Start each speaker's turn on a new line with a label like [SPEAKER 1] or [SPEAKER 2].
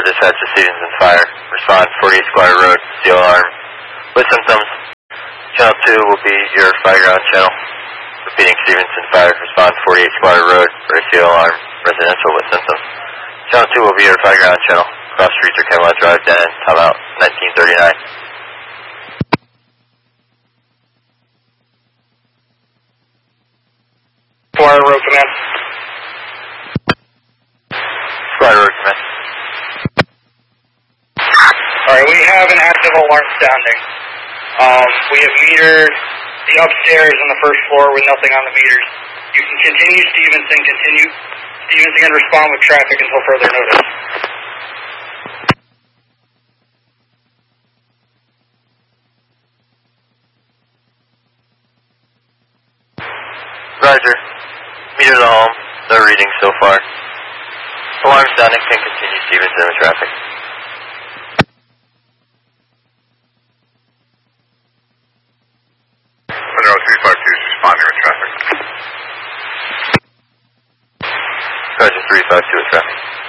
[SPEAKER 1] dispatch to Stevenson Fire. Respond 48 Squire Road, CO alarm with symptoms. Channel 2 will be your fire ground channel. Repeating Stevenson Fire. Respond 48 Squire Road for a CO alarm residential with symptoms. Channel 2 will be your fire ground channel. Cross streets are Camelot Drive, Denton, timeout 1939.
[SPEAKER 2] Squire Road, command.
[SPEAKER 1] Squire Road, command.
[SPEAKER 2] Alright, we have an active alarm sounding. We have metered the upstairs and the first floor with nothing on the meters. You can continue Stevenson, Stevenson can respond with traffic until further notice.
[SPEAKER 1] Roger. Meter the home. No reading so far. Alarm's done and can continue Stevenson with traffic.
[SPEAKER 3] Monroe 352 is responding with traffic.
[SPEAKER 1] Roger 352 with traffic.